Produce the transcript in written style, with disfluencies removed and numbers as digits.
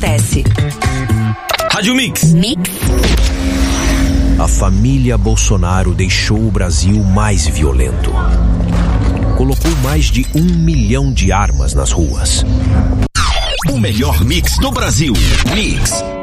acontece. Rádio Mix. A família Bolsonaro deixou o Brasil mais violento. Colocou mais de 1 milhão de armas nas ruas. O melhor mix do Brasil. Mix.